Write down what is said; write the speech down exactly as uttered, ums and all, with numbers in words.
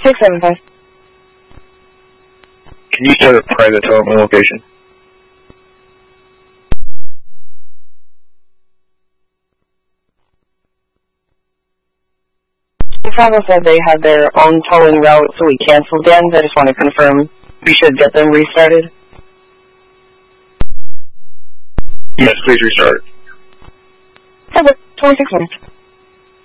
six seven five. Can you set a private telephone location? Travel said they had their own towing route, so we canceled them. I just want to confirm we should get them restarted. Yes, please restart. Okay, twenty-six minutes.